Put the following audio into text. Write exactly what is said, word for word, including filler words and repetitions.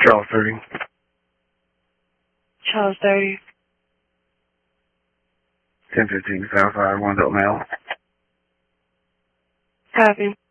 Charles thirty. Charles thirty. ten fifteen Southside, one adult male. Copy.